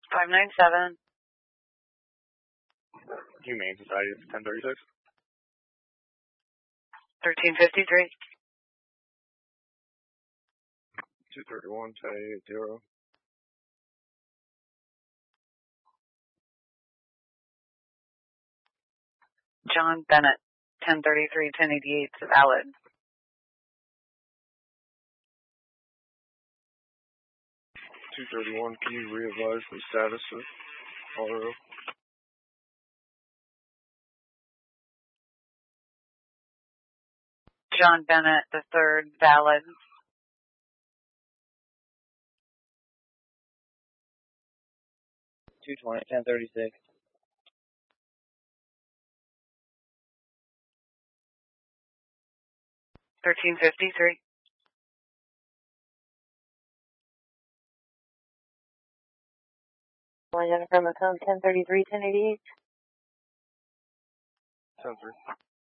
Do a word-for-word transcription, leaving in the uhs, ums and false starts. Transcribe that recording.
five nine seven. Humane Society, ten thirty-six. thirteen fifty-three. two thirty-one, ten eighty. John Bennett, ten thirty-three, ten eighty-eight is valid. two thirty-one, can you re-advise the status of Colorado? John Bennett, the third, valid. two twenty, ten thirty-six. thirteen fifty-three. Jennifer McComb, ten thirty-three, ten eighty-eight. ten three.